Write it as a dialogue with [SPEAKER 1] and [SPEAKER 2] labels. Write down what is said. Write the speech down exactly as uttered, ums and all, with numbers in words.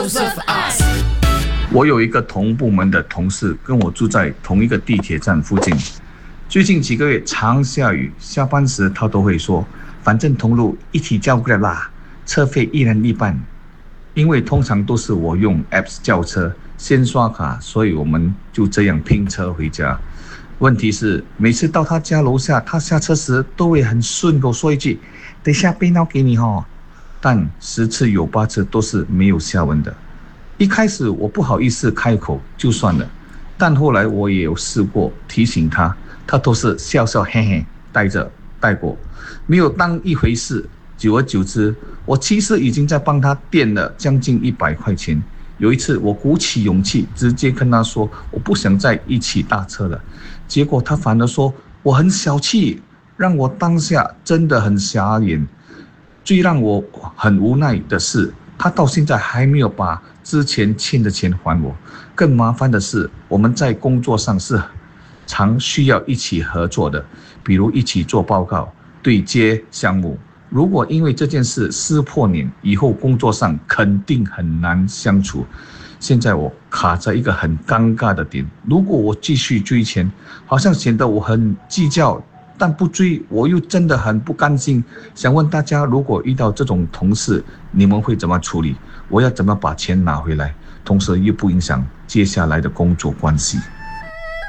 [SPEAKER 1] 我有一个同部门的同事，跟我住在同一个地铁站附近。最近几个月常下雨，下班时他都会说：“反正同路一起叫 Grab 啦，车费一人一半。”因为通常都是我用 Apps 叫车，先刷卡，所以我们就这样拼车回家。问题是，每次到他家楼下，他下车时都会很顺口说一句：“等下备闹给你哦。”但十次有八次都是没有下文的。一开始我不好意思开口就算了，但后来我也有试过提醒他，他都是笑笑嘿嘿带着带过，没有当一回事。久而久之，我其实已经在帮他垫了将近一百块钱。有一次我鼓起勇气直接跟他说我不想再一起搭车了，结果他反而说我很小气，让我当下真的很傻眼。最让我很无奈的是，他到现在还没有把之前欠的钱还我。更麻烦的是，我们在工作上是常需要一起合作的，比如一起做报告、对接项目。如果因为这件事撕破脸，以后工作上肯定很难相处。现在我卡在一个很尴尬的点，如果我继续追钱，好像显得我很计较，但不追我又真的很不甘心。想问大家，如果遇到这种同事，你们会怎么处理？我要怎么把钱拿回来，同时又不影响接下来的工作关系？